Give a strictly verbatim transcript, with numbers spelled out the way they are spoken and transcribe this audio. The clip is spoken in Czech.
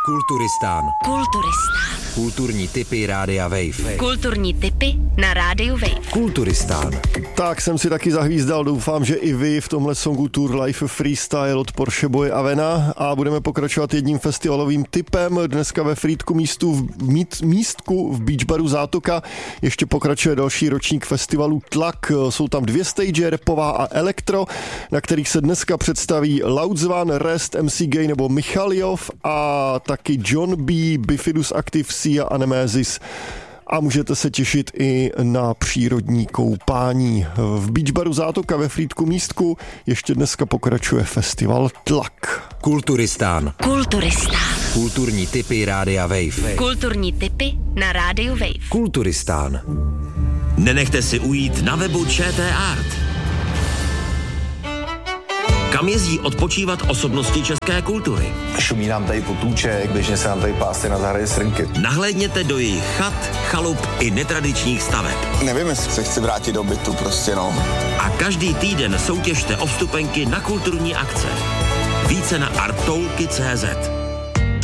Kulturistán. Kulturistán. Kulturní tipy Rádia Wave. Kulturní tipy na Rádiu Wave. Kulturistán. Tak jsem si taky zahvízdal, doufám, že i vy v tomhle songu Tour Life Freestyle od Porsche Boye Avena a budeme pokračovat jedním festivalovým tipem. Dneska ve Frýdku místu v mít, místku v Beach Baru Zátoka ještě pokračuje další ročník festivalu Tlak. Jsou tam dvě stage, rapová a elektro, na kterých se dneska představí Loudzwan, Rest, M C Gay nebo Michaljov a taky John B, Bifidus Active, Sia a Nemesis. A můžete se těšit i na přírodní koupání. V Beach Baru Zátoka ve Frýdku místku ještě dneska pokračuje festival Tlak. Kulturistán. Kulturistán. Kulturní tipy Rádia Wave. Kulturní tipy na Rádiu Wave. Kulturistán. Nenechte si ujít na webu ČT Art. Kam jezdí odpočívat osobnosti české kultury? Šumí nám tady potůček, běžně se nám tady pásy na zahradě srnky. Nahlédněte do jejich chat, chalup i netradičních staveb. Nevím, jestli se chci vrátit do bytu, prostě no. A každý týden soutěžte o vstupenky na kulturní akce. Více na arttoulky tečka cé zet.